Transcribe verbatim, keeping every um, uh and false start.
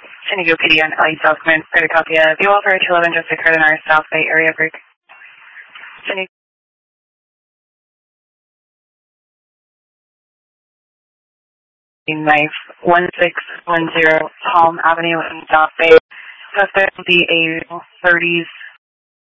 San Diego P D on L E South Command, clear to copy. Uh, the welfare two eleven just occurred in our South Bay area break. San Diego knife one six one zero Palm Avenue in South Bay. Suspect will be a thirties